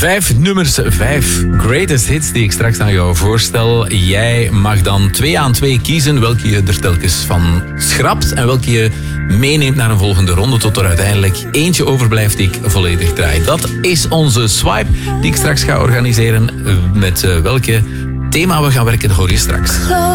5 nummers, 5 greatest hits die ik straks aan jou voorstel. Jij mag dan 2 aan 2 kiezen welke je er telkens van schrapt en welke je meeneemt naar een volgende ronde tot er uiteindelijk eentje overblijft die ik volledig draai. Dat is onze swipe die ik straks ga organiseren. Met welke thema we gaan werken, dat hoor je straks.